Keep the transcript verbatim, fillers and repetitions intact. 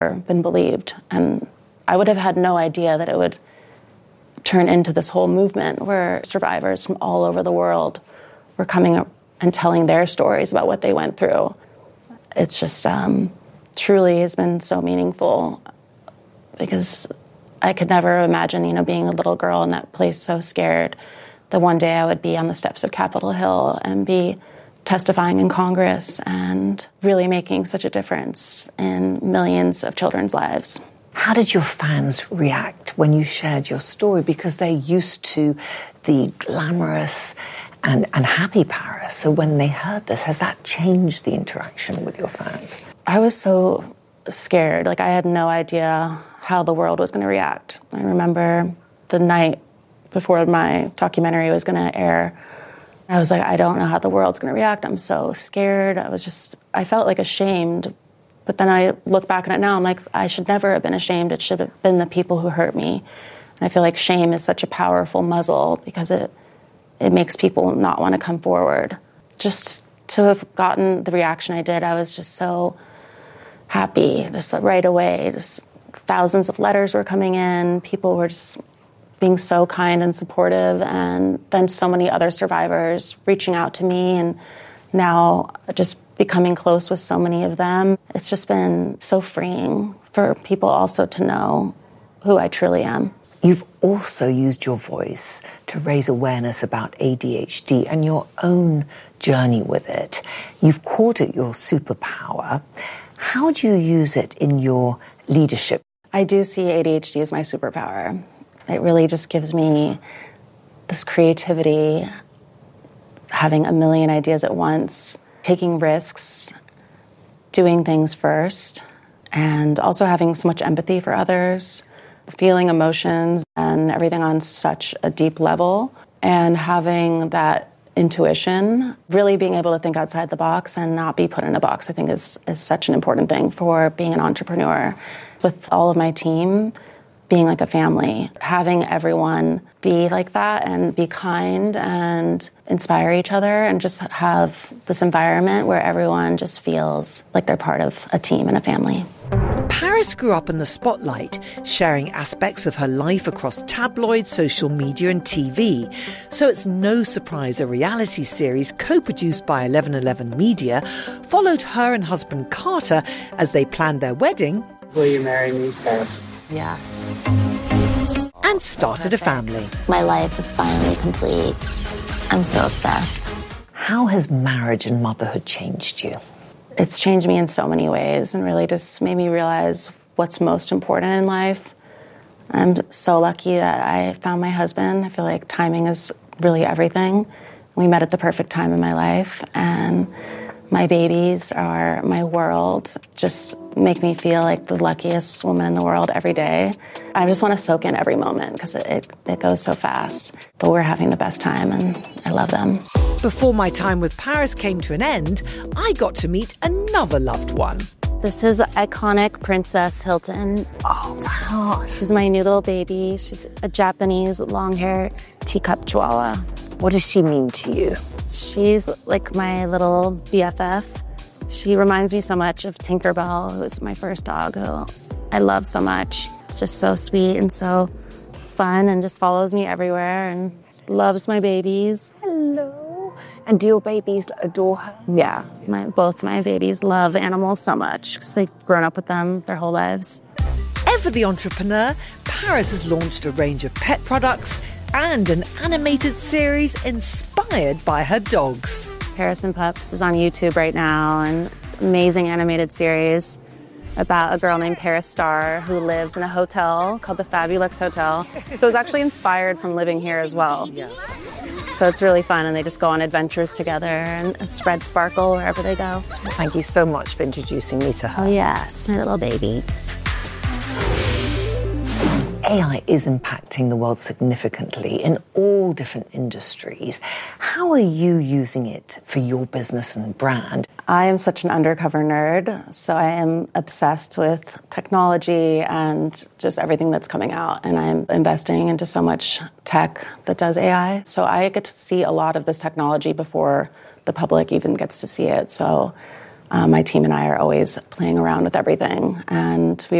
been believed. And I would have had no idea that it would turn into this whole movement where survivors from all over the world were coming up and telling their stories about what they went through. It's just um, truly has been so meaningful, because I could never imagine, you know, being a little girl in that place so scared that one day I would be on the steps of Capitol Hill and be testifying in Congress and really making such a difference in millions of children's lives. How did your fans react when you shared your story? Because they're used to the glamorous and, and happy Paris. So when they heard this, has that changed the interaction with your fans? I was so scared. Like, I had no idea how the world was going to react. I remember the night before my documentary was going to air, I was like, I don't know how the world's going to react. I'm so scared. I was just, I felt like ashamed. But then I look back on it now, I'm like, I should never have been ashamed. It should have been the people who hurt me. And I feel like shame is such a powerful muzzle, because it it makes people not want to come forward. Just to have gotten the reaction I did, I was just so happy, just right away. Just thousands of letters were coming in. People were just being so kind and supportive. And then so many other survivors reaching out to me, and now just becoming close with so many of them. It's just been so freeing for people also to know who I truly am. You've also used your voice to raise awareness about A D H D and your own journey with it. You've called it your superpower. How do you use it in your leadership? I do see A D H D as my superpower. It really just gives me this creativity, having a million ideas at once, taking risks, doing things first, and also having so much empathy for others, feeling emotions and everything on such a deep level, and having that intuition, really being able to think outside the box and not be put in a box, I think is, is such an important thing for being an entrepreneur. With all of my team, being like a family, having everyone be like that and be kind and inspire each other, and just have this environment where everyone just feels like they're part of a team and a family. Paris grew up in the spotlight, sharing aspects of her life across tabloids, social media and T V. So it's no surprise a reality series co-produced by eleven eleven Media followed her and husband Carter as they planned their wedding. Will you marry me, Paris? Yes. And started a family. My life is finally complete. I'm so obsessed. How has marriage and motherhood changed you? It's changed me in so many ways, and really just made me realize what's most important in life. I'm so lucky that I found my husband. I feel like timing is really everything. We met at the perfect time in my life, and my babies are my world. Just make me feel like the luckiest woman in the world every day. I just want to soak in every moment, because it, it, it goes so fast. But we're having the best time, and I love them. Before my time with Paris came to an end, I got to meet another loved one. This is iconic Princess Hilton. Oh, gosh. She's my new little baby. She's a Japanese long-haired teacup chihuahua. What does she mean to you? She's like my little B F F. She reminds me so much of Tinkerbell, who was my first dog, who I love so much. It's just so sweet and so fun, and just follows me everywhere and loves my babies. Hello. And do your babies adore her? Yeah, my, both my babies love animals so much, because they've grown up with them their whole lives. Ever the entrepreneur, Paris has launched a range of pet products and an animated series inspired by her dogs. Paris and Pups is on YouTube right now, an amazing animated series about a girl named Paris Starr who lives in a hotel called the Fabulous Hotel. So it's actually inspired from living here as well. So it's really fun, and they just go on adventures together and spread sparkle wherever they go. Thank you so much for introducing me to her. Oh yes, my little baby. A I is impacting the world significantly in all different industries. How are you using it for your business and brand? I am such an undercover nerd, so I am obsessed with technology and just everything that's coming out. And I'm investing into so much tech that does A I. So I get to see a lot of this technology before the public even gets to see it. So Uh, my team and I are always playing around with everything, and we